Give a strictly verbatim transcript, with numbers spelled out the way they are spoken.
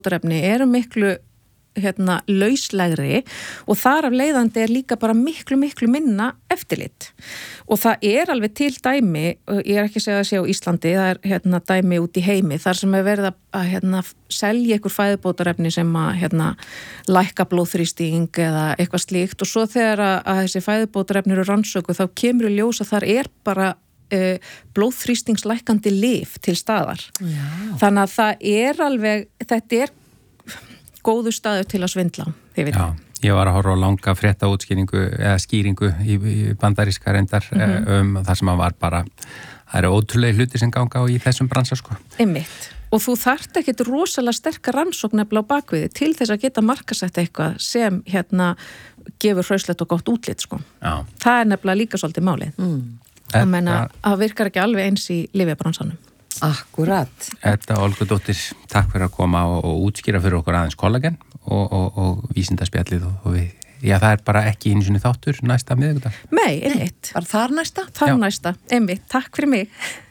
fæðubótarefni eru miklu hérna lauslegri og þar af leiðandi er líka bara miklu, miklu minna eftirlit. Og það er alveg til dæmi, ég er ekki að segja að sé á Íslandi, það er hérna dæmi út í heimi, þar sem er verið að hérna selja ykkur fæðubótarefni sem að hérna lækka blóðþrýsting eða eitthvað slíkt og svo þegar að, að þessi fæðubótarefni eru rannsöku þá kemur í ljós að þar er bara uh, blóðþrýstingslækkandi lyf til staðar. Já. Þannig að það er alveg, þetta er góðu staður til að svindla, þið veit. Já, ég var að horfa á langa frétta útskýringu eða skýringu í, í bandaríska reyndar mm-hmm. um þar sem að var bara, það eru ótrúlega hluti sem ganga á í þessum bransa sko. Einmitt. Og þú þarft ekkit rosalega sterkar rannsókn nefnilega á bakviði til þess að geta markasett eitthvað sem hérna gefur hraustlegt og gott útlit sko. Já. Það er nefnilega líka svolítið málið. Mm. Það menna að það virkar ekki alveg eins í lyfjabransanum. Akkurat. Edda Olgudóttir, takk fyrir að koma og, og útskýra fyrir okkur aðeins kollagen og, og, og vísindaspjallið og, og við, já það er bara ekki einu sinni þáttur næsta miðvikudag. Nei, einmitt. Var þar næsta? Þar næsta, einmitt. Takk fyrir mig.